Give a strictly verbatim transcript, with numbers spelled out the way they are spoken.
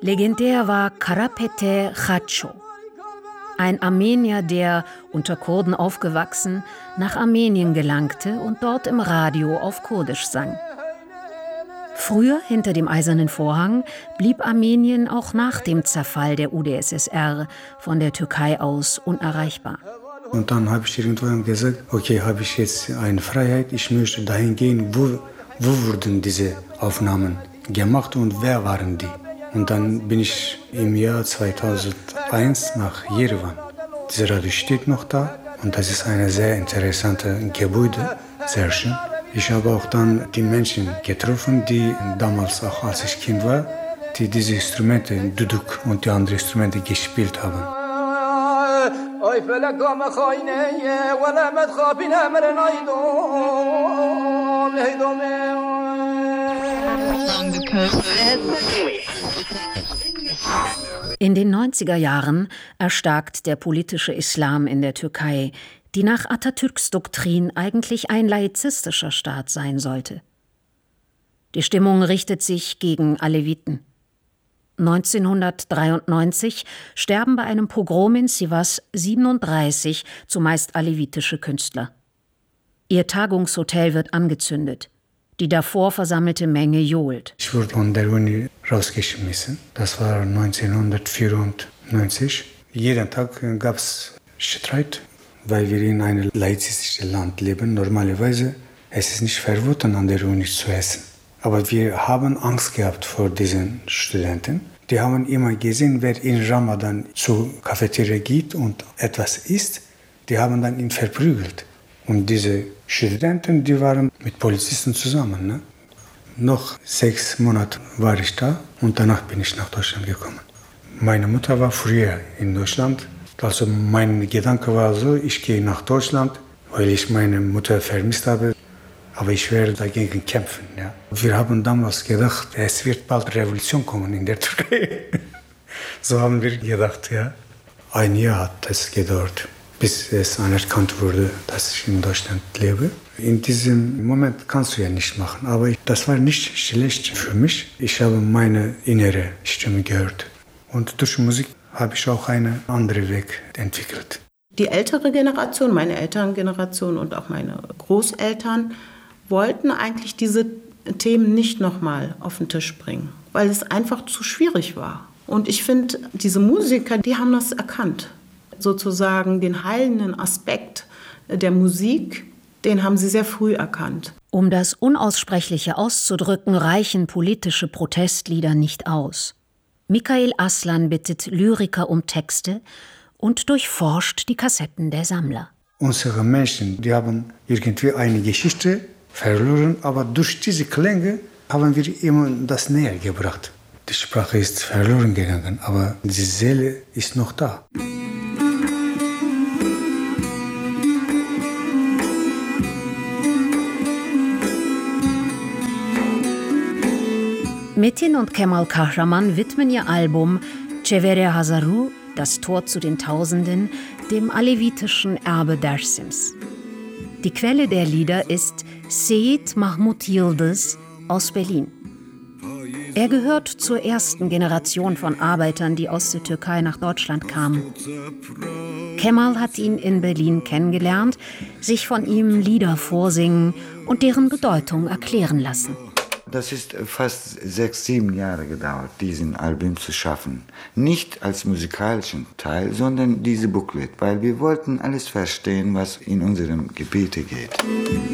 Legendär war Karapete Khacho, ein Armenier, der, unter Kurden aufgewachsen, nach Armenien gelangte und dort im Radio auf Kurdisch sang. Früher, hinter dem Eisernen Vorhang, blieb Armenien auch nach dem Zerfall der U d S S R von der Türkei aus unerreichbar. Und dann habe ich irgendwann gesagt, okay, habe ich jetzt eine Freiheit, ich möchte dahin gehen, wo, wo wurden diese Aufnahmen gemacht und wer waren die? Und dann bin ich im Jahr zweitausendeins nach Jerewan. Dieses Radio steht noch da und das ist ein sehr interessantes Gebäude, sehr schön. Ich habe auch dann die Menschen getroffen, die damals, auch als ich Kind war, die diese Instrumente, Duduk und die anderen Instrumente gespielt haben. In den neunziger Jahren erstarkt der politische Islam in der Türkei, die nach Atatürks Doktrin eigentlich ein laizistischer Staat sein sollte. Die Stimmung richtet sich gegen Aleviten. neunzehnhundertdreiundneunzig sterben bei einem Pogrom in Sivas siebenunddreißig zumeist alevitische Künstler. Ihr Tagungshotel wird angezündet. Die davor versammelte Menge johlt. Ich wurde von der Uni rausgeschmissen. Das war neunzehnhundertvierundneunzig. Jeden Tag gab es Streit, weil wir in einem laizistischen Land leben. Normalerweise ist es nicht verboten, an der Uni zu essen. Aber wir haben Angst gehabt vor diesen Studenten. Die haben immer gesehen, wer in Ramadan zur Cafeteria geht und etwas isst, die haben dann ihn verprügelt. Und diese Studenten, die waren mit Polizisten zusammen. Ne? Noch sechs Monate war ich da und danach bin ich nach Deutschland gekommen. Meine Mutter war früher in Deutschland. Also mein Gedanke war so, ich gehe nach Deutschland, weil ich meine Mutter vermisst habe. Aber ich werde dagegen kämpfen. Ja. Wir haben damals gedacht, es wird bald Revolution kommen in der Türkei. So haben wir gedacht, ja. Ein Jahr hat es gedauert, bis es anerkannt wurde, dass ich in Deutschland lebe. In diesem Moment kannst du ja nicht machen, aber das war nicht schlecht für mich. Ich habe meine innere Stimme gehört. Und durch Musik habe ich auch einen anderen Weg entwickelt. Die ältere Generation, meine Elterngeneration und auch meine Großeltern, wollten eigentlich diese Themen nicht nochmal auf den Tisch bringen, weil es einfach zu schwierig war. Und ich finde, diese Musiker, die haben das erkannt. Sozusagen den heilenden Aspekt der Musik, den haben sie sehr früh erkannt. Um das Unaussprechliche auszudrücken, reichen politische Protestlieder nicht aus. Mikail Aslan bittet Lyriker um Texte und durchforscht die Kassetten der Sammler. Unsere Menschen, die haben irgendwie eine Geschichte verloren, aber durch diese Klänge haben wir immer das näher gebracht. Die Sprache ist verloren gegangen, aber die Seele ist noch da. Metin und Kemal Kahraman widmen ihr Album Çevere Hazaru, das Tor zu den Tausenden, dem alevitischen Erbe Dersims. Die Quelle der Lieder ist Seyit Mahmut Yıldız aus Berlin. Er gehört zur ersten Generation von Arbeitern, die aus der Türkei nach Deutschland kamen. Kemal hat ihn in Berlin kennengelernt, sich von ihm Lieder vorsingen und deren Bedeutung erklären lassen. Das ist fast sechs, sieben Jahre gedauert, diesen Album zu schaffen. Nicht als musikalischen Teil, sondern diese Booklet, weil wir wollten alles verstehen, was in unserem Gebiet geht.